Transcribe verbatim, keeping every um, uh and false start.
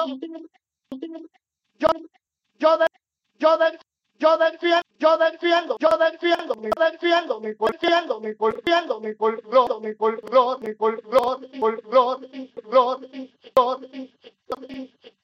yo, yo, de- yo, de- yo defiendo, yo defiendo, yo defiendo, mi defiendo, mi defiendo, mi defiendo, mi folclore, mi folclore, mi folclore, mi folclore, mi folclore, mi folclore.